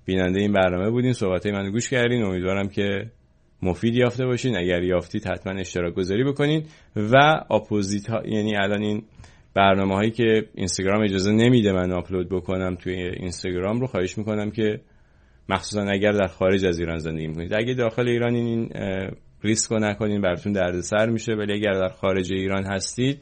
بیننده این برنامه بودین، صحبتای منو گوش کردین. امیدوارم که مفید یافته باشین. اگر یافتید حتما اشتراک گذاری بکنین و اپوزیت ها، یعنی الان این برنامه‌هایی که اینستاگرام اجازه نمیده من آپلود بکنم توی اینستاگرام رو خواهش میکنم که مخصوصا اگر در خارج از ایران زندگی میکنید، اگه داخل ایران این ریسک رو نکنین، براتون دردسر میشه. ولی اگر در خارج ایران هستید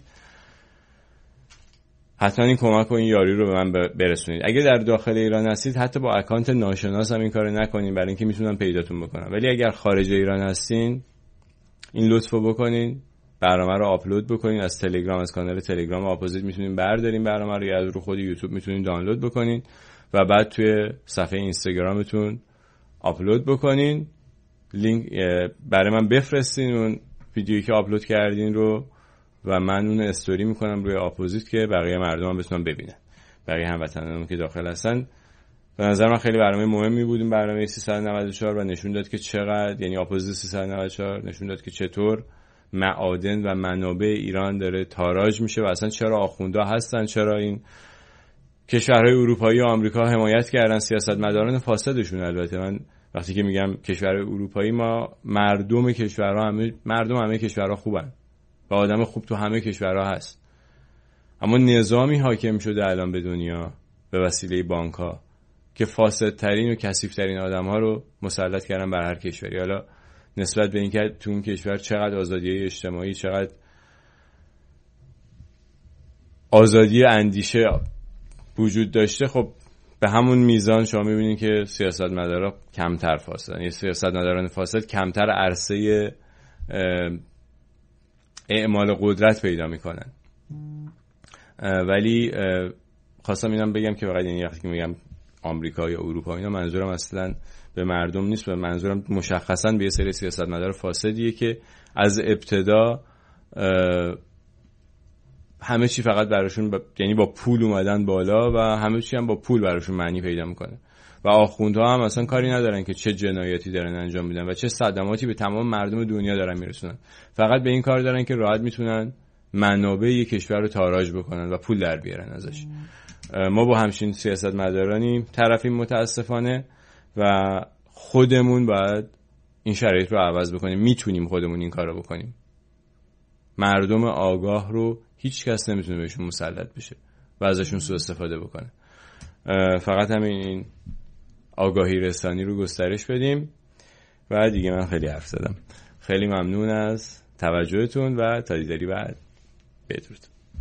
حتما این کمک و این یاری رو به من برسونید. اگه در داخل ایران هستید حتی با اکانت ناشناس هم این کارو نکنین، برای اینکه میتونن پیداتون بکنن. ولی اگر خارج ایران هستین این لطفو بکنین، برنامه رو آپلود بکنین. از تلگرام، از کانال تلگرام اپوزیت میتونین بردارین برنامه رو، یا از رو خود یوتیوب میتونین دانلود بکنین و بعد توی صفحه اینستاگرامتون آپلود بکنین. لینک برای من بفرستین اون ویدیویی که آپلود کردین رو و من اون استوری میکنم روی اپوزیت که بقیه مردم هم بتونن ببینن، بقیه هموطنانم که داخل هستن. به نظر من خیلی برنامه مهمی بود این برنامه 394 و نشون داد که چقدر، یعنی اپوزیت 394 نشون داد که چطور معادن و منابع ایران داره تاراج میشه و اصلا چرا آخوندا هستن، چرا این کشورهای اروپایی و آمریکا حمایت کردن سیاستمداران فاسدشون. البته من وقتی که میگم کشورهای اروپایی، ما مردم همه کشورها خوبن و آدم خوب تو همه کشورها هست، اما نظامی حاکم شده الان به دنیا به وسیله بانک‌ها که فاسدترین و کثیف‌ترین آدم‌ها رو مسلط کردن بر هر کشوری. حالا نسبت به اینکه تو اون کشور چقدر آزادی اجتماعی، چقدر آزادی اندیشه وجود داشته، خب به همون میزان شما می‌بینید که سیاستمدارا کمتر فاسدن، یعنی سیاستمداران فاسد کمتر عرصه اعمال قدرت پیدا میکنن. ولی خواستم اینم بگم که فقط، یعنی وقتی که میگم آمریکا یا اروپا اینا، منظورم اصلا به مردم نیست، به منظورم مشخصا به یه سری سیاستمدار فاسدیه که از ابتدا همه چی فقط براشون یعنی با پول اومدن بالا و همه چی هم با پول براشون معنی پیدا میکنه و آخوندها هم اصلا کاری ندارن که چه جنایاتی دارن انجام میدن و چه صدماتی به تمام مردم دنیا دارن میرسونن. فقط به این کار دارن که راحت میتونن منابع یک کشور رو تاراج بکنن و پول در بیارن ازش. ما با همچین سیاستمدارانی طرفیم متاسفانه و خودمون باید این شرایط رو عوض بکنیم. میتونیم خودمون این کار رو بکنیم. مردم آگاه رو هیچ کس نمیتونه بهشون مسلط بشه و ازشون سوء استفاده بکنه. فقط همین آگاهی رسانی رو گسترش بدیم و دیگه من خیلی حرف زدم. خیلی ممنون از توجهتون و تا دیداری بعد. بدرود.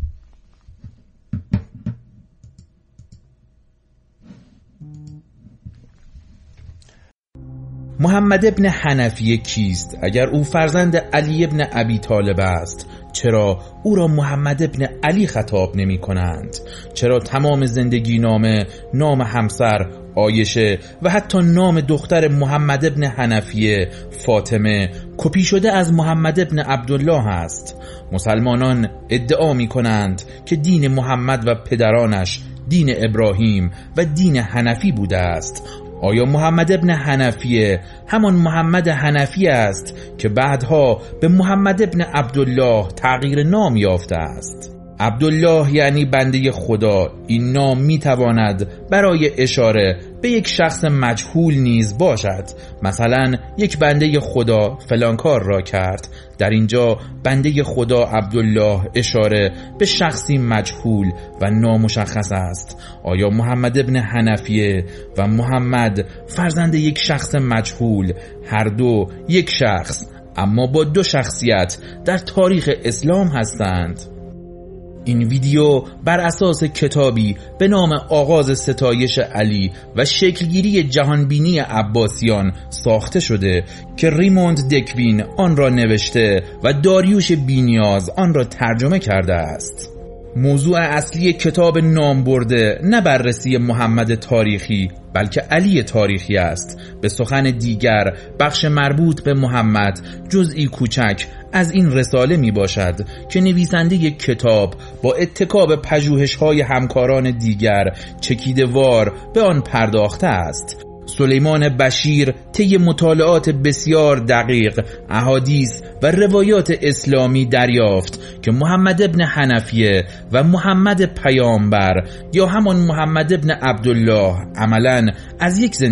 محمد ابن حنفیه کیست؟ اگر او فرزند علی ابن ابی طالب است، چرا او را محمد ابن علی خطاب نمی کنند؟ چرا تمام زندگی نام همسر عایشه و حتی نام دختر محمد ابن حنفیه فاطمه کپی شده از محمد ابن عبدالله است؟ مسلمانان ادعا می کنند که دین محمد و پدرانش دین ابراهیم و دین حنفی بوده است. آیا محمد ابن حنفیه همان محمد حنفی است که بعدها به محمد ابن عبدالله تغییر نام یافته است؟ عبدالله یعنی بنده خدا. این نام میتواند برای اشاره به یک شخص مجهول نیز باشد. مثلا یک بنده خدا فلان کار را کرد. در اینجا بنده خدا عبدالله اشاره به شخصی مجهول و نامشخص است. آیا محمد ابن حنفیه و محمد فرزند یک شخص مجهول، هر دو یک شخص اما با دو شخصیت در تاریخ اسلام هستند؟ این ویدیو بر اساس کتابی به نام آغاز ستایش علی و شکلگیری جهانبینی عباسیان ساخته شده که ریموند دکوین آن را نوشته و داریوش بینیاز آن را ترجمه کرده است. موضوع اصلی کتاب نام برده نه بررسی محمد تاریخی بلکه علی تاریخی است. به سخن دیگر بخش مربوط به محمد جزئی کوچک از این رساله می باشد که نویسنده یک کتاب با اتکا پژوهش‌های همکاران دیگر چکیده‌وار به آن پرداخته است. سلیمان بشیر طی مطالعات بسیار دقیق احادیث و روایات اسلامی دریافت که محمد ابن حنفیه و محمد پیامبر یا همان محمد ابن عبدالله عملاً از یک